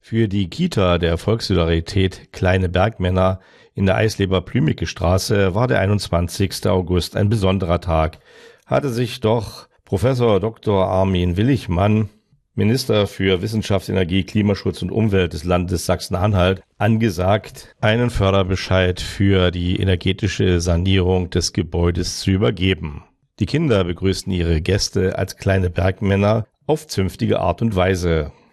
Für die Kita der Volkssolidarität Kleine Bergmänner in der Eisleber-Blümicke-Straße war der 21. August ein besonderer Tag. Hatte sich doch Professor Dr. Armin Willigmann, Minister für Wissenschaft, Energie, Klimaschutz und Umwelt des Landes Sachsen-Anhalt, angesagt, einen Förderbescheid für die energetische Sanierung des Gebäudes zu übergeben. Die Kinder begrüßten ihre Gäste als kleine Bergmänner auf zünftige Art und Weise.